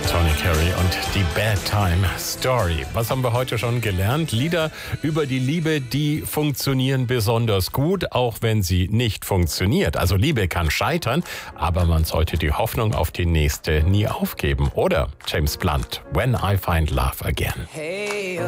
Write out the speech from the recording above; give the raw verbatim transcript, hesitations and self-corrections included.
Tony Carey und die Bad Time Story. Was haben wir heute schon gelernt? Lieder über die Liebe, die funktionieren besonders gut, auch wenn sie nicht funktioniert. Also Liebe kann scheitern, aber man sollte die Hoffnung auf die nächste nie aufgeben. Oder James Blunt, When I Find Love Again. Hey,